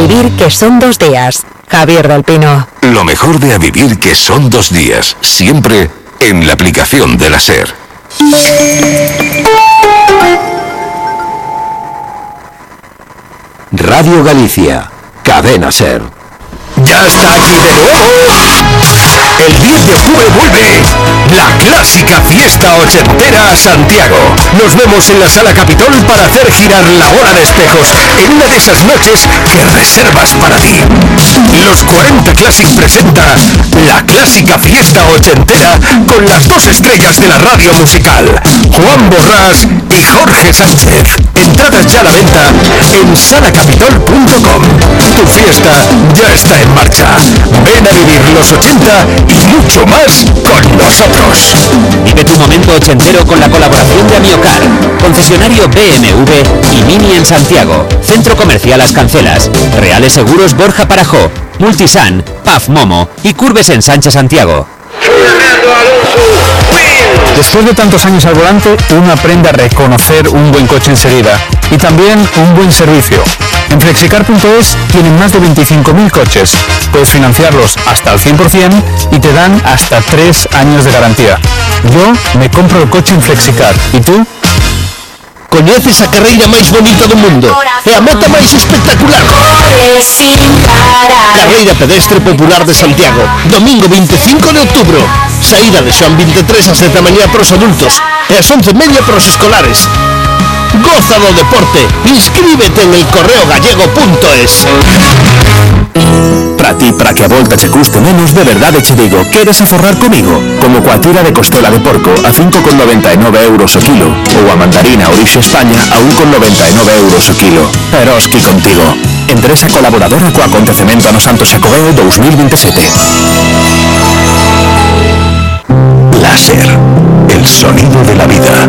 vivir que son 2 días. Javier del Pino. Lo mejor de A Vivir que son 2 días. Siempre en la aplicación de la SER. Radio Galicia. Cadena SER. ¡Ya está aquí de nuevo! El 10 de octubre vuelve la clásica fiesta ochentera a Santiago. Nos vemos en la Sala Capitol para hacer girar la bola de espejos en una de esas noches que reservas para ti. Los 40 Classic presenta la clásica fiesta ochentera con las 2 estrellas de la radio musical, Juan Borrás y Jorge Sánchez. Entradas ya a la venta en salacapitol.com. Tu fiesta ya está en marcha. Ven a vivir los 80 y mucho más con nosotros. Vive tu momento ochentero con la colaboración de Amiocar, concesionario BMW y Mini en Santiago, Centro Comercial Las Cancelas, Reales Seguros Borja Parajó, Multisan, PAF Momo y Curves en Sánchez Santiago. Después de tantos años al volante, uno aprende a reconocer un buen coche enseguida y también un buen servicio. En Flexicar.es tienen más de 25.000 coches. Puedes financiarlos hasta al 100% y te dan hasta 3 años de garantía. Yo me compro el coche en Flexicar. ¿Y tú? Coñeces a carreira máis bonita do mundo e a meta máis espectacular. Carreira pedestre popular de Santiago, domingo 25 de outubro. Saída de Xoán 23 ás 10 da mañá para os adultos e ás 11:30 para os escolares. Goza do deporte, inscríbete en elcorreogallego.es. Para ti, para que a volta che custe menos, de verdade che digo, queres aforrar comigo? Como coa tira de costela de porco a 5,99 euros o kilo, ou a mandarina Orixe España a 1,99 euros o kilo. Peroski contigo. Empresa colaboradora co acontecemento no Santo Xacobeo 2027. Láser, el sonido de la vida.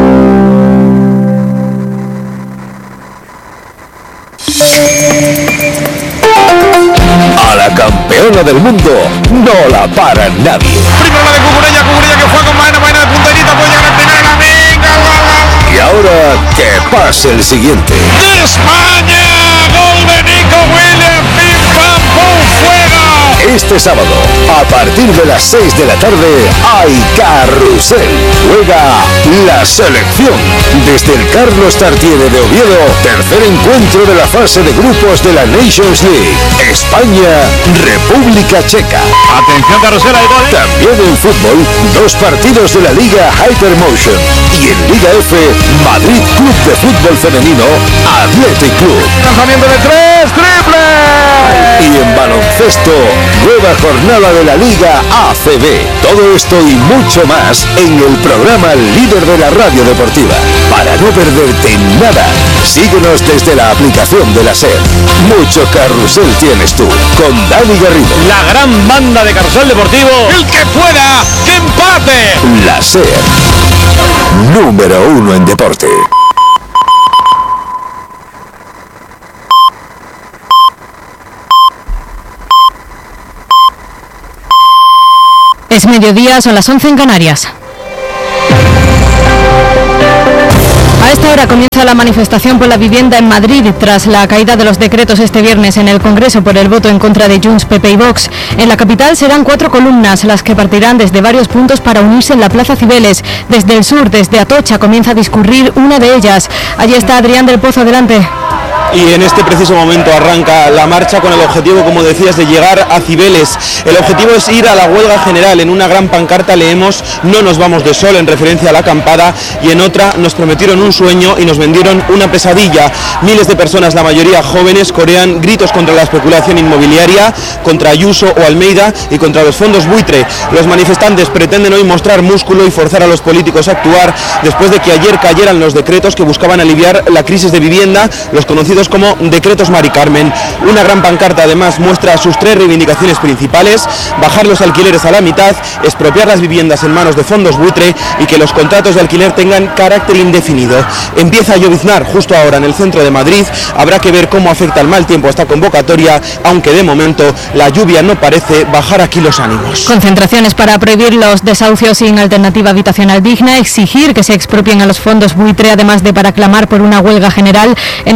A la campeona del mundo no la para nadie. Primero la de Cucurella que juega con Maena de punterita, puede llegar al final, venga. Y ahora que pase el siguiente. ¡De España! ¡Gol de Nico Williams! ¡Pim, pam, pum, fuego! Este sábado, a partir de las 6 de la tarde, hay Carrusel. Juega la selección. Desde el Carlos Tartiere de Oviedo, tercer encuentro de la fase de grupos de la Nations League. España, República Checa. Atención, Carrusel, hay gol. También en fútbol, 2 partidos de la Liga Hypermotion. Y en Liga F, Madrid Club de Fútbol Femenino, Athletic Club. Lanzamiento de 3, triple. Y en baloncesto, nueva jornada de la Liga ACB. Todo esto y mucho más en el programa líder de la radio deportiva. Para no perderte nada, síguenos desde la aplicación de la SER. Mucho carrusel tienes tú, con Dani Garrido. La gran banda de Carrusel Deportivo. El que pueda, que empate. La SER, número 1 en deporte. Es mediodía, son las 11 en Canarias. A esta hora comienza la manifestación por la vivienda en Madrid tras la caída de los decretos este viernes en el Congreso por el voto en contra de Junts, PP y Vox. En la capital serán 4 columnas las que partirán desde varios puntos para unirse en la Plaza Cibeles. Desde el sur, desde Atocha, comienza a discurrir una de ellas. Allí está Adrián del Pozo, adelante. Y en este preciso momento arranca la marcha con el objetivo, como decías, de llegar a Cibeles. El objetivo es ir a la huelga general. En una gran pancarta leemos "No nos vamos de sol", en referencia a la acampada, y en otra "Nos prometieron un sueño y nos vendieron una pesadilla". Miles de personas, la mayoría jóvenes, corean gritos contra la especulación inmobiliaria, contra Ayuso o Almeida y contra los fondos buitre. Los manifestantes pretenden hoy mostrar músculo y forzar a los políticos a actuar después de que ayer cayeran los decretos que buscaban aliviar la crisis de vivienda, los conocidos como decretos Mari Carmen. Una gran pancarta además muestra sus 3 reivindicaciones principales: bajar los alquileres a la mitad, expropiar las viviendas en manos de fondos buitre y que los contratos de alquiler tengan carácter indefinido. Empieza a lloviznar justo ahora en el centro de Madrid. Habrá que ver cómo afecta el mal tiempo a esta convocatoria, aunque de momento la lluvia no parece bajar aquí los ánimos. Concentraciones para prohibir los desahucios sin alternativa habitacional digna, exigir que se expropien a los fondos buitre, además de para clamar por una huelga general. En estos momentos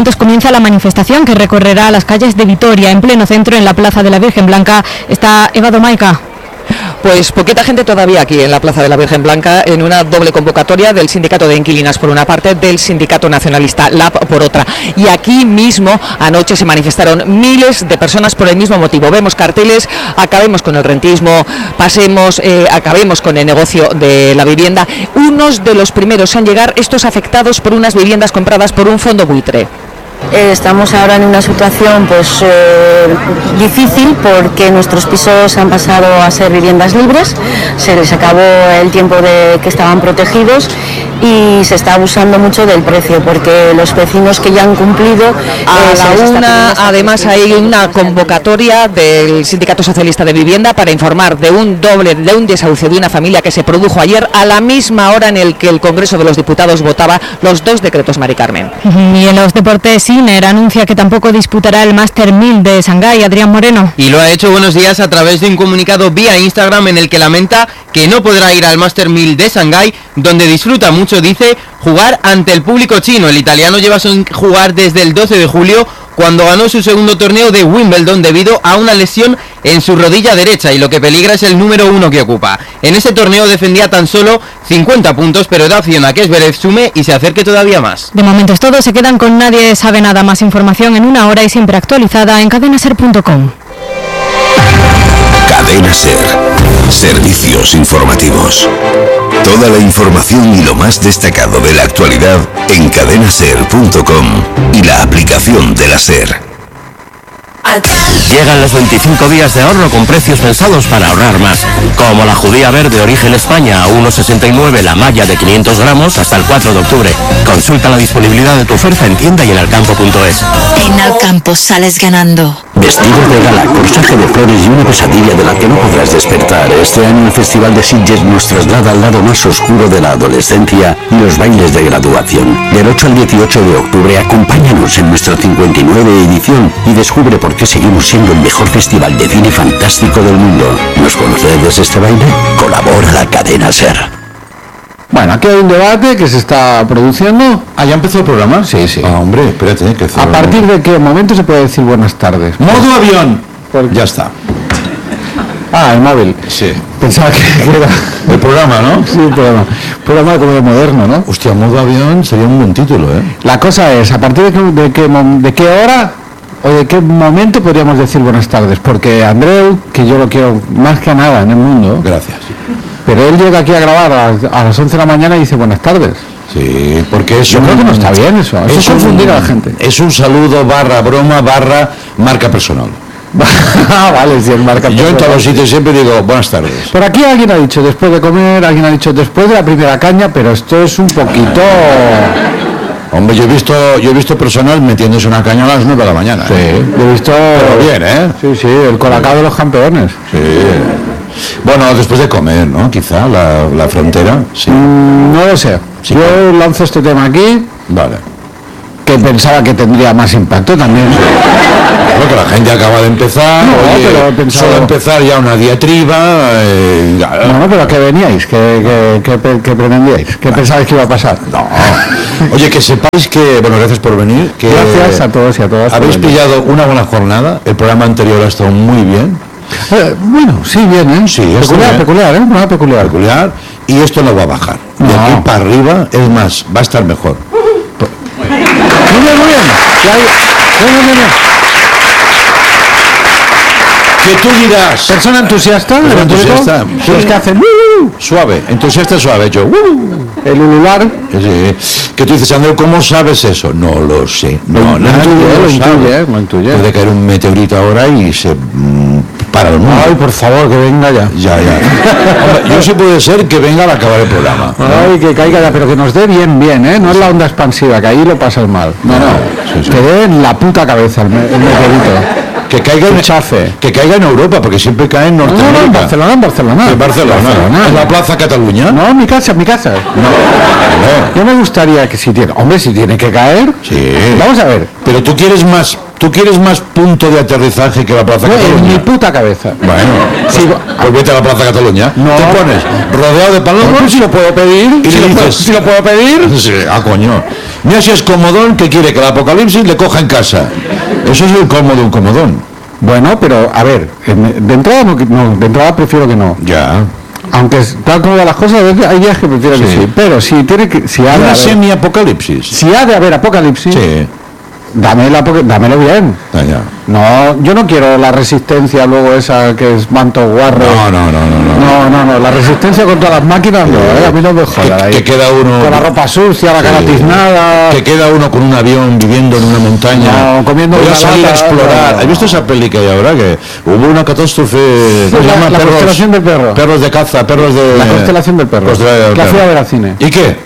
momentos comienza la manifestación que recorrerá las calles de Vitoria. En pleno centro, en la Plaza de la Virgen Blanca, está Eva Domaica. Pues poquita gente todavía aquí en la Plaza de la Virgen Blanca, en una doble convocatoria del Sindicato de Inquilinas por una parte, del Sindicato Nacionalista LAB por otra. Y aquí mismo anoche se manifestaron miles de personas por el mismo motivo. Vemos carteles: acabemos con el rentismo, acabemos con el negocio de la vivienda. Unos de los primeros en llegar, estos afectados por unas viviendas compradas por un fondo buitre. Estamos ahora en una situación difícil porque nuestros pisos han pasado a ser viviendas libres, se les acabó el tiempo de que estaban protegidos y se está abusando mucho del precio porque los vecinos que ya han cumplido además hay una convocatoria del Sindicato Socialista de Vivienda para informar de un desahucio de una familia que se produjo ayer a la misma hora en el que el Congreso de los Diputados votaba los 2 decretos, Mari Carmen. Y en los deportes, Sinner anuncia que tampoco disputará el Master 1000 de Shanghái. Adrián Moreno. Y lo ha hecho, buenos días, a través de un comunicado vía Instagram en el que lamenta que no podrá ir al Master 1000 de Shanghái, donde disfruta mucho, dice, jugar ante el público chino. El italiano lleva sin jugar desde el 12 de julio, cuando ganó su segundo torneo de Wimbledon debido a una lesión en su rodilla derecha, y lo que peligra es el número 1 que ocupa. En ese torneo defendía tan solo 50 puntos, pero da opción a que Zverev sume y se acerque todavía más. De momento es todo, se quedan con Nadie Sabe Nada. Más información en una hora y siempre actualizada en cadenaser.com. Cadena Ser. Servicios informativos. Toda la información y lo más destacado de la actualidad en cadenaser.com y la aplicación de la Ser. Llegan los 25 días de ahorro con precios pensados para ahorrar más, como la judía verde Origen España a 1,69 la malla de 500 gramos hasta el 4 de octubre. Consulta la disponibilidad de tu oferta en tienda y en alcampo.es. En Alcampo sales ganando. Vestidos de gala, corsaje de flores y una pesadilla de la que no podrás despertar. Este año el Festival de Sitges nos traslada al lado más oscuro de la adolescencia y los bailes de graduación. Del 8 al 18 de octubre, acompáñanos en nuestra 59 edición y descubre por qué seguimos siendo el mejor festival de cine fantástico del mundo. ¿Nos conoces este baile? Colabora la cadena SER. Bueno, aquí hay un debate que se está produciendo. ¿Ah, ya empezó el programa? Sí, sí. Ah, hombre, espérate, que ¿A partir de qué momento se puede decir buenas tardes? ¡Modo avión! Ya está. Ah, el móvil. Sí. Pensaba que era... El programa, ¿no? Sí, el programa. Programa como de moderno, ¿no? Hostia, modo avión sería un buen título, ¿eh? La cosa es, ¿a partir de qué hora o de qué momento podríamos decir buenas tardes? Porque Andreu, que yo lo quiero más que nada en el mundo... Gracias. Pero él llega aquí a grabar a las 11 de la mañana y dice buenas tardes. Sí, porque eso... Yo creo que no está bien eso. Eso es confundir a la gente. Es un saludo / broma / marca personal. Vale, si es marca personal. Yo en todos los sitios siempre digo buenas tardes. Pero aquí alguien ha dicho después de comer, alguien ha dicho después de la primera caña, pero esto es un poquito... Hombre, yo he visto personal metiéndose una caña a las 9 de la mañana. Sí, lo he visto... Pero bien, ¿eh? Sí, sí, el colacao de los campeones. Sí. Bueno, después de comer, ¿no? Quizá la frontera. Sí. No lo sé. Sí, yo lanzo este tema aquí. Vale. Que pensaba que tendría más impacto también. Claro, que la gente acaba de empezar. No, oye, pero pensaba... solo empezar ya una diatriba. No, pero ¿qué veníais? ¿Qué pretendíais? ¿Qué pensabais que iba a pasar? No. Oye, que sepáis que, bueno, gracias por venir. Que gracias a todos y a todas. Habéis pillado una buena jornada. El programa anterior ha estado muy bien. Bueno, sí, bien, ¿eh? Sí, peculiar, ¿eh? Nada peculiar. Y esto no va a bajar. De aquí para arriba, es más, va a estar mejor. Muy bien. Bien. Que tú dirás. Persona entusiasta. Los que hacen suave, entusiasta suave. Yo el ulular. Que tú dices, Andreu, ¿cómo sabes eso? No lo sé. No, lo intuye. Puede caer un meteorito ahora y se para el mundo. Ay, por favor, que venga ya. Ya. Hombre, yo sí puede ser que venga al acabar el programa. Ay, que caiga ya, pero que nos dé bien, ¿eh? No es la onda expansiva, que ahí lo pasas mal. No. Sí. Que dé en la puta cabeza el meteorito. Que caiga en Europa, porque siempre cae en Norteamérica. No, en Barcelona. En Barcelona. En la Plaza Cataluña. No, en mi casa. No. Yo me gustaría que si tiene que caer. Sí. Vamos a ver. Pero tú quieres más punto de aterrizaje que la Plaza Cataluña. En mi puta cabeza. Bueno, pues vete a la Plaza Cataluña. No. Te pones rodeado de palomas. Si lo puedo pedir. Y le dices, si lo puedo pedir. Sí, coño. Mira si es comodón que quiere que el apocalipsis le coja en casa. Eso es el colmo de un comodón. Bueno, pero a ver, de entrada no, de entrada prefiero que no. Ya. Aunque tal como van las cosas, hay días que prefiero que sí. Pero si tiene que, si ha de una haber, semi-apocalipsis. Si ha de haber apocalipsis, sí. Dámelo bien. Ya. No, yo no quiero la resistencia luego esa que es manto guarro. No, la resistencia contra las máquinas no, a mí no me joda. Que queda uno con la ropa sucia, la cara tiznada. Que queda uno con un avión viviendo en una montaña. No, comiendo voy a salir a explorar. No. ¿Has visto esa peli que hay ahora? Que hubo una catástrofe. Pues la constelación del perro. Perros de caza, perros de. La constelación del perro. La fui a ver al cine. ¿Y qué?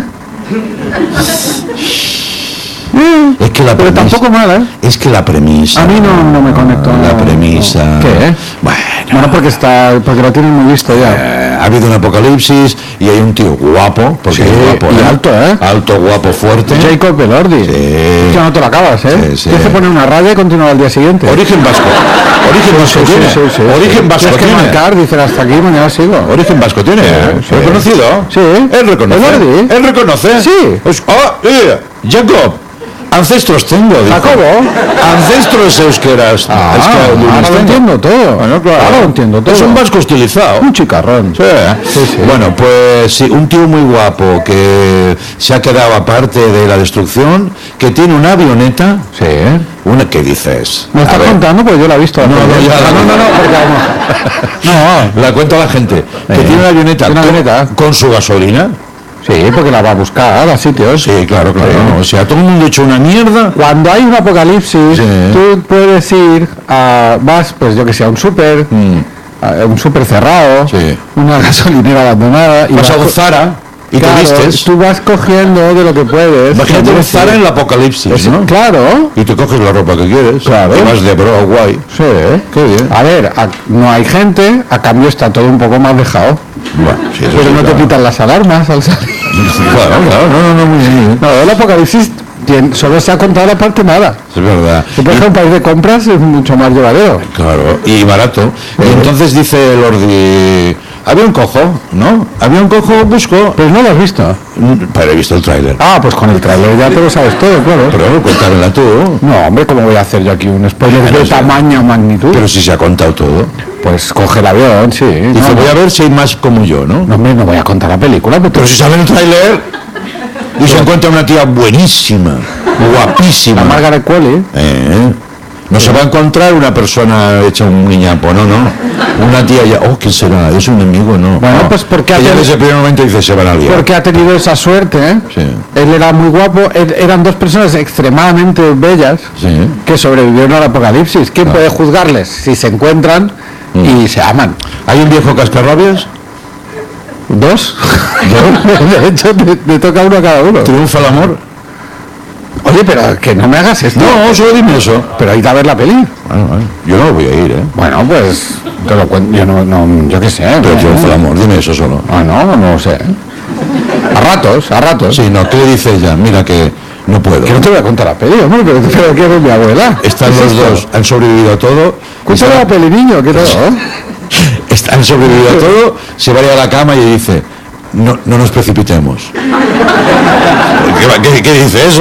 Es que pero tampoco mal, ¿eh? Es que la premisa. A mí no me conectó. La premisa. ¿Qué? Bueno, porque lo tienen muy visto ya. Ha habido un apocalipsis y hay un tío guapo, porque es guapo, y alto, ¿eh? Alto, guapo, fuerte. Jacob Elordi. Sí. Ya no te lo acabas, ¿eh? Sí. Tienes que poner una raya y continuar al día siguiente. Origen vasco. Sí. Origen vasco tiene. Tienes que marcar, dicen hasta aquí, mañana sigo. Origen vasco tiene. ¿Reconocido? Sí. Él reconoce. Elordi. Él reconoce. Sí. Jacob. Ancestros tengo, dijo. Jacobo. Ancestros euskeras. Ahora lo entiendo todo. Bueno, claro. Ahora lo entiendo todo. Es un vasco estilizado. Un chicarrón. Sí. Bueno, pues sí, un tío muy guapo que se ha quedado aparte de la destrucción, que tiene una avioneta. Sí. ¿Qué dices? ¿Me estás contando? Pues yo la he visto. No, la cuento a la gente. Que tiene una avioneta con su gasolina. Sí, porque la va a buscar a sitios. Sí, claro. O sea, todo el mundo hecho una mierda. Cuando hay un apocalipsis, tú puedes ir vas, pues yo que sé, a un súper, un súper cerrado, una gasolinera abandonada. Y vas a un Zara y te vistes. Tú vas cogiendo de lo que puedes. Imagínate un Zara en el apocalipsis, ¿no? Claro. Y te coges la ropa que quieres. Claro. Y vas de bro, guay. Sí. Qué bien. A ver, no hay gente, a cambio está todo un poco más dejado. Bueno, sí, eso pero sí, no te quitan las alarmas al salir. Claro, muy bien. No, el apocalipsis solo se ha contado la parte mala. Es verdad. Si por ejemplo un país de compras es mucho más llevadero. Claro, y barato. Y entonces dice el Ordi, avión cojo, ¿no? Avión cojo, busco. Pues no lo has visto. Pero he visto el tráiler. Ah, pues con el tráiler ya te lo sabes todo, claro. Pero cuéntamela tú. No, hombre, ¿cómo voy a hacer yo aquí un spoiler de tamaño o magnitud? Pero si se ha contado todo. Pues coge el avión, sí. Dice, voy a ver si hay más como yo, ¿no? No, hombre, no voy a contar la película. Pero si sale en el tráiler y se encuentra una tía buenísima, guapísima. La Margaret Qualley. No se va a encontrar una persona hecha un guiñapo, no. Una tía ya, ¿quién será? ¿Es un enemigo? No. Bueno, pues porque ella desde el primer momento dice, se van a liar. Porque ha tenido esa suerte, ¿eh? Sí. Él era muy guapo, eran dos personas extremadamente bellas que sobrevivieron al apocalipsis. ¿Quién puede juzgarles si se encuentran y se aman? ¿Hay un viejo cascarrabias? ¿Dos? De hecho, te toca uno a cada uno. ¿Triunfa el amor? Oye, pero que no me hagas esto. No, solo dime eso. Pero hay que ver la peli. Bueno, yo no voy a ir, ¿eh? Bueno, pues te lo cuento. Yo qué sé. Pero triunfa el amor, dime eso solo. No sé. A ratos. Sí, no, ¿qué le dice ella? Mira que no puedo. Que no te voy a contar la peli, hombre, pero quiero ver mi abuela. Están los dos, han sobrevivido a todo. Cuéntame la peli, niño, que todo. Han sobrevivido a todo, se va a ir a la cama y dice, no nos precipitemos. ¿Qué dice eso?